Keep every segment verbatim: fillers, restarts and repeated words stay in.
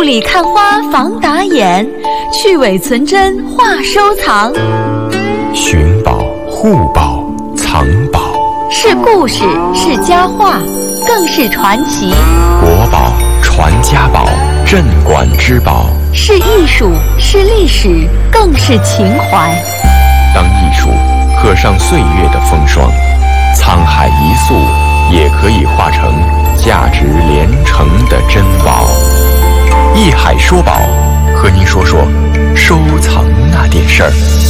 里看花防打眼，去伪存真话收藏。 寻宝、护宝、藏宝， 是故事，是佳话，更是传奇。 国宝、传家宝，镇馆之宝， 是艺术，是历史，更是情怀。 当艺术刻上岁月的风霜，沧海一粟也可以化成价值连城的珍宝。艺海说宝，和您说说收藏那点事儿。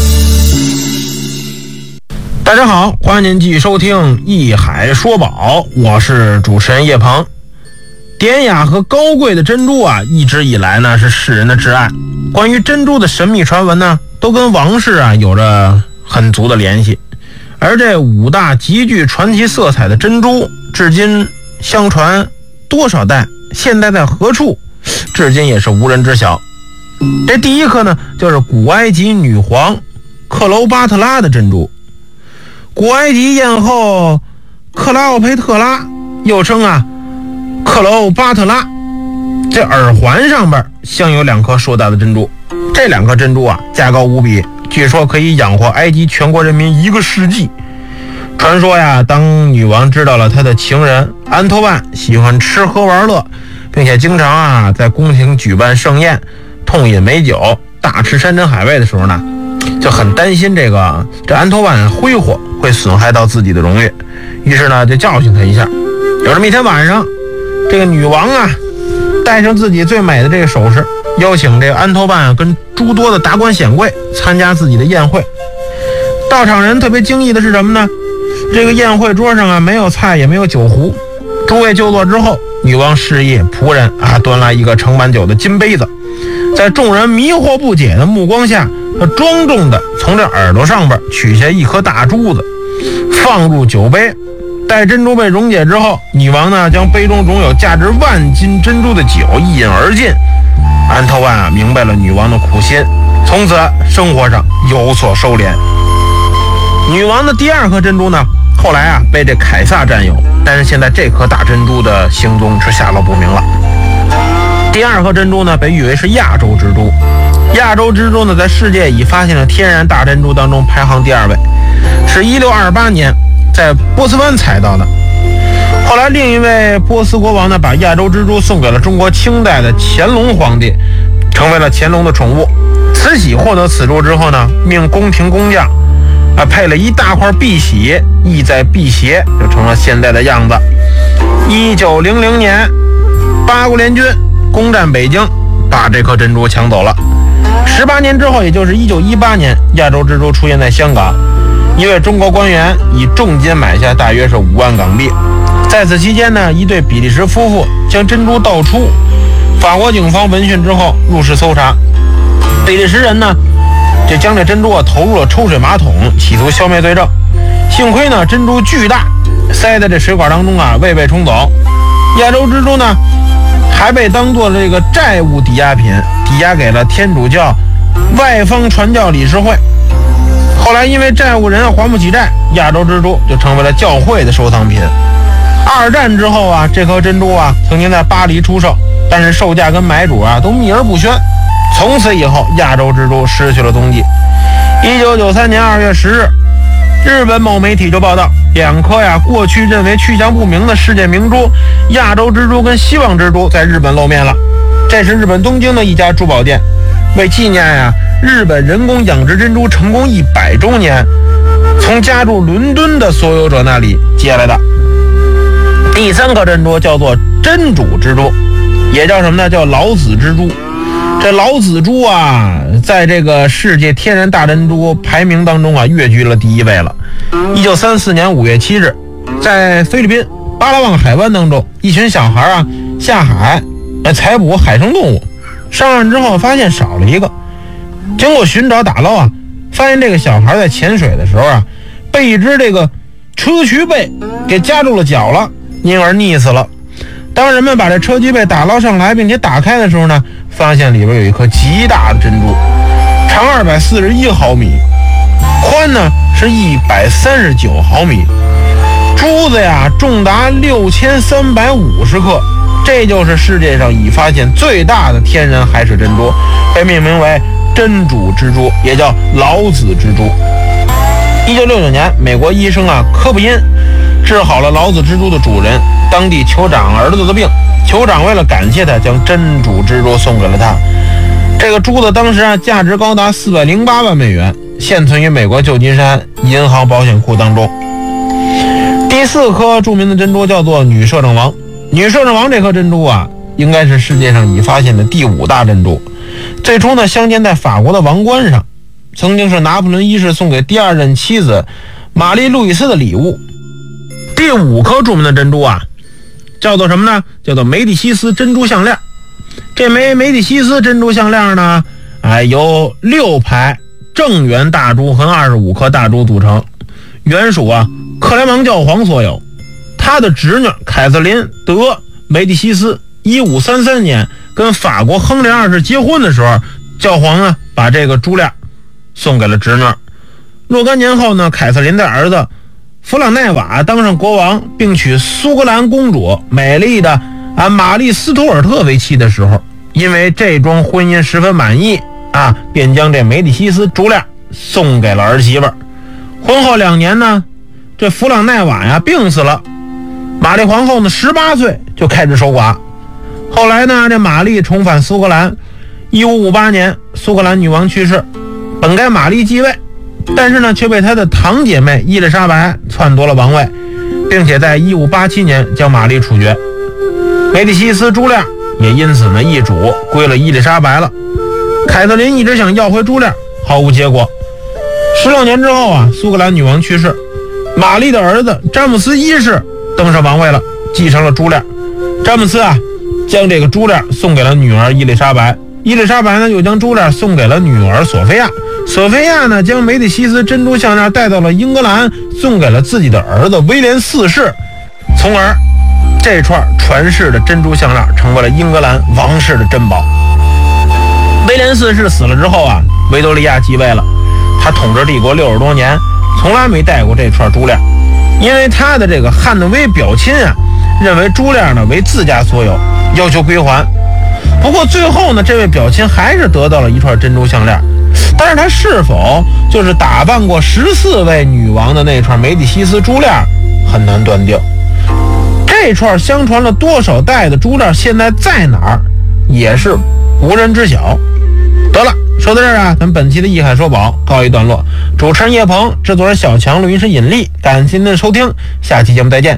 大家好，欢迎您继续收听艺海说宝，我是主持人叶鹏。典雅和高贵的珍珠啊，一直以来呢是世人的挚爱。关于珍珠的神秘传闻呢，都跟王室啊有着很足的联系。而这五大极具传奇色彩的珍珠，至今相传多少代，现在在何处，至今也是无人知晓。这第一颗呢，就是古埃及女皇克娄巴特拉的珍珠。古埃及艳后克拉奥佩特拉，又称啊克娄巴特拉，这耳环上边镶有两颗硕大的珍珠，这两颗珍珠啊价高无比，据说可以养活埃及全国人民一个世纪。传说呀，当女王知道了她的情人安托万喜欢吃喝玩乐，并且经常啊在宫廷举办盛宴，痛饮美酒，大吃山珍海味的时候呢，就很担心这个这安托万挥霍会损害到自己的荣誉，于是呢就教训他一下。有这么一天晚上，这个女王啊带上自己最美的这个首饰，邀请这个安托万跟诸多的达官显贵参加自己的宴会。到场人特别惊异的是什么呢？这个宴会桌上啊没有菜也没有酒壶。诸位就座之后，女王示意仆人啊端来一个盛满酒的金杯子，在众人迷惑不解的目光下，她庄重地从这耳朵上边取下一颗大珠子，放入酒杯。待珍珠被溶解之后，女王呢将杯中容有价值万金珍珠的酒一饮而尽。安托万啊明白了女王的苦心，从此生活上有所收敛。女王的第二颗珍珠呢，后来啊被这凯撒占有，但是现在这颗大珍珠的行踪是下落不明了。第二颗珍珠呢被誉为是亚洲之珠，亚洲之珠呢在世界已发现的天然大珍珠当中排行第二位，是一六二八年在波斯湾采到的。后来另一位波斯国王呢把亚洲之珠送给了中国清代的乾隆皇帝，成为了乾隆的宠物。慈禧获得此珠之后呢，命宫廷工匠啊配了一大块碧玺，意在辟邪，就成了现在的样子。一九零零年，八国联军攻占北京，把这颗珍珠抢走了。十八年之后，也就是一九一八年，亚洲之珠出现在香港，一位中国官员以重金买下，大约是五万港币。在此期间呢，一对比利时夫妇将珍珠盗出，法国警方闻讯之后入室搜查，比利时人呢就将这珍珠啊投入了抽水马桶，企图消灭罪证。幸亏呢珍珠巨大，塞在这水管当中啊未被冲走。亚洲之珠呢还被当作这个债务抵押品，抵押给了天主教外方传教理事会。后来因为债务人还不起债，亚洲之珠就成为了教会的收藏品。二战之后啊，这颗珍珠啊曾经在巴黎出售，但是售价跟买主啊都秘而不宣。从此以后，亚洲之珠失去了踪迹。一九九三年二月十日，日本某媒体就报道，两颗呀过去认为去向不明的世界明珠亚洲之珠跟希望之珠在日本露面了。这是日本东京的一家珠宝店为纪念呀日本人工养殖珍珠成功一百周年，从家住伦敦的所有者那里接来的。第三颗珍珠叫做真主之珠，也叫什么呢？叫老子之珠。这老子珠啊，在这个世界天然大珍珠排名当中啊，跃居了第一位了。一九三四年五月七日，在菲律宾巴拉望海湾当中，一群小孩啊下海来采捕海生动物，上岸之后发现少了一个。经过寻找打捞啊，发现这个小孩在潜水的时候啊，被一只这个砗磲贝给夹住了脚了，因而溺死了。当人们把这砗磲贝打捞上来并且打开的时候呢，发现里边有一颗极大的珍珠，长二百四十一毫米，宽呢是一百三十九毫米，珠子呀重达六千三百五十克， 这就是世界上已发现最大的天然海水珍珠，被命名为真主之珠，也叫老子之珠。一九六九年，美国医生啊科布因治好了老子之珠的主人当地酋长儿子的病，酋长为了感谢他，将真主之珠送给了他。这个珠子当时啊价值高达四百零八万美元，现存于美国旧金山银行保险库当中。第四颗著名的珍珠叫做女摄政王。女摄政王这颗珍珠啊，应该是世界上已发现的第五大珍珠。最初呢，镶嵌在法国的王冠上，曾经是拿破仑一世送给第二任妻子玛丽路易斯的礼物。第五颗著名的珍珠啊，叫做什么呢？叫做梅蒂西斯珍珠项链。这枚梅蒂西斯珍珠项链呢，哎，由六排正圆大珠和二十五颗大珠组成，原属啊克莱芒教皇所有。他的侄女凯瑟琳·德梅蒂西斯一五三三年跟法国亨利二世结婚的时候，教皇呢把这个珠链送给了侄女。若干年后呢，凯瑟琳的儿子弗朗奈瓦当上国王，并娶苏格兰公主美丽的啊玛丽斯图尔特为妻的时候，因为这桩婚姻十分满意啊，便将这梅蒂西斯珠链送给了儿媳妇。婚后两年呢，这弗朗奈瓦呀病死了，玛丽皇后呢十八岁就开始守寡。后来呢，这玛丽重返苏格兰，一五五八年苏格兰女王去世，本该玛丽继位，但是呢却被她的堂姐妹伊丽莎白篡夺了王位，并且在一五八七年将玛丽处决。梅蒂西斯珠链也因此呢易主归了伊丽莎白了。凯瑟琳一直想要回珠链，毫无结果。十六年之后啊，苏格兰女王去世，玛丽的儿子詹姆斯一世登上王位了，继承了珠链。詹姆斯啊将这个珠链送给了女儿伊丽莎白，伊丽莎白呢又将珠链送给了女儿索菲亚，索菲亚呢将梅蒂西斯珍珠项链带到了英格兰，送给了自己的儿子威廉四世，从而这串传世的珍珠项链成为了英格兰王室的珍宝。威廉四世死了之后啊，维多利亚继位了，他统治帝国六十多年，从来没戴过这串珠链，因为他的这个汉诺威表亲啊认为珠链呢为自家所有，要求归还。不过最后呢，这位表亲还是得到了一串珍珠项链，但是他是否就是打扮过十四位女王的那串梅蒂西斯珠链很难断定。这串相传了多少代的珠链现在在哪儿也是无人知晓。得了，说到这儿啊，咱本期的艺海说宝告一段落。主持人叶鹏，制作人小强，录音师尹力，感谢您的收听，下期节目再见。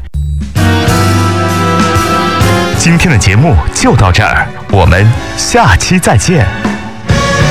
今天的节目就到这儿，我们下期再见。